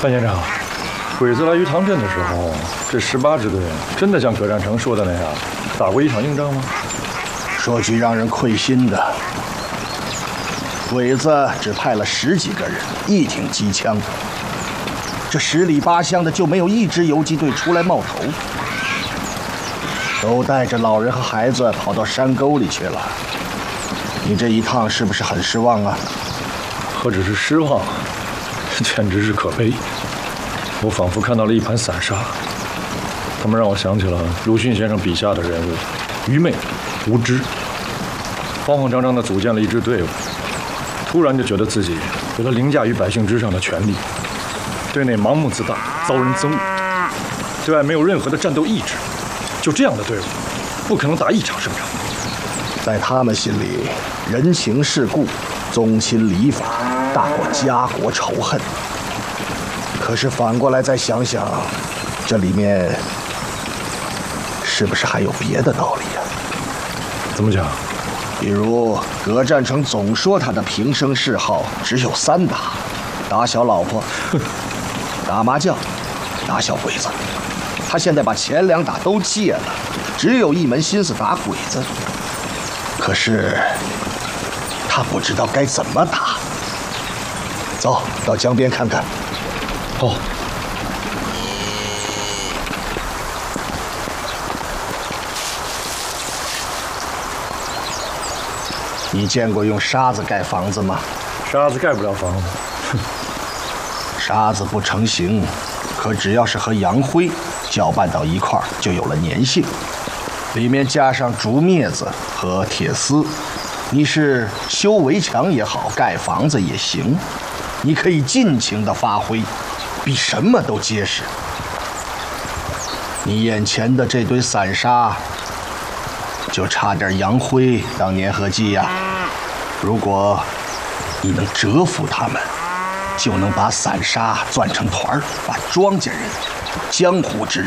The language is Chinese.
范先生，鬼子来鱼塘镇的时候，这18支队真的像葛占成说的那样，打过一场硬仗吗？ 说句让人愧心的，鬼子只派了10几个人，1挺机枪，这10里8乡的就没有1支游击队出来冒头，都带着老人和孩子跑到山沟里去了。你这一趟是不是很失望啊？ 何止是失望，简直是可悲。我仿佛看到了一盘散沙，他们让我想起了鲁迅先生笔下的人物，愚昧、无知，慌慌张张地组建了一支队伍，突然就觉得自己有了凌驾于百姓之上的权利，对内盲目自大，遭人憎恶，对外没有任何的战斗意志。就这样的队伍，不可能打一场胜仗。 在他们心里，人情世故、宗亲礼法大过家国仇恨。可是反过来再想想，这里面是不是还有别的道理呀？ 怎么讲？ 比如葛占成总说他的平生嗜好只有3大：打小老婆、打麻将、打小鬼子。他现在把前2打都戒了，只有一门心思打鬼子。可是他不知道该怎么打。走到江边看看。 好。 你见过用沙子盖房子吗？ 沙子盖不了房子。 沙子不成形，可只要是和洋灰搅拌到一块儿，就有了粘性。里面加上竹篾子和铁丝，你是修围墙也好，盖房子也行，你可以尽情的发挥，比什么都结实。你眼前的这堆散沙，就差点洋灰当粘合剂呀。如果你能折服他们，就能把散沙攥成团儿，把庄稼人、江湖之人